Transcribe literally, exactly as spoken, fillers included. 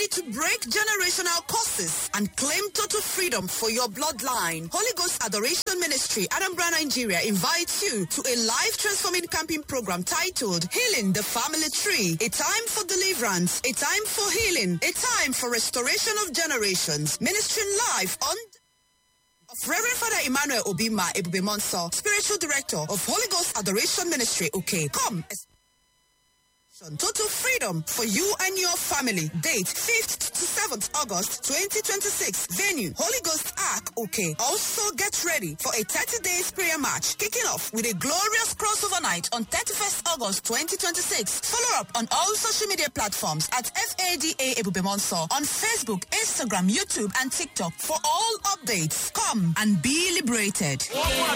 ready to break generational curses and claim total freedom for your bloodline. Holy Ghost Adoration Ministry, Anambra, Nigeria invites you to a life transforming camping program titled Healing the Family Tree. A time for deliverance, a time for healing, a time for restoration of generations. Ministering live on Reverend Father Emmanuel Obima Ebubemonso, Spiritual Director of Holy Ghost Adoration Ministry. Okay, come. Total freedom for you and your family. Date fifth to seventh August twenty twenty-six. Venue Holy Ghost Ark. Okay. Also get ready for a thirty days prayer march kicking off with a glorious crossover night on thirty-first August twenty twenty-six. Follow up on all social media platforms at F A D A Ebubemonso on Facebook, Instagram, YouTube, and TikTok for all updates. Come and be liberated.